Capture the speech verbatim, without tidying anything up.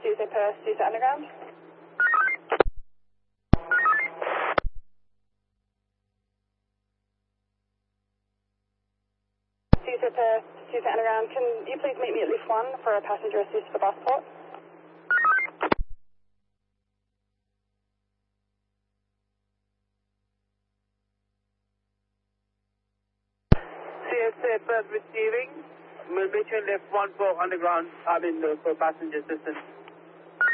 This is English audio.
Tuesday Perth, Tuesday Underground. Tuesday Perth, Tuesday Underground. Can you please meet me at lift one for a passenger assist for Busport? C S A Perth receiving. We'll meet you in lift one for Underground, I mean, uh, for passenger assistance.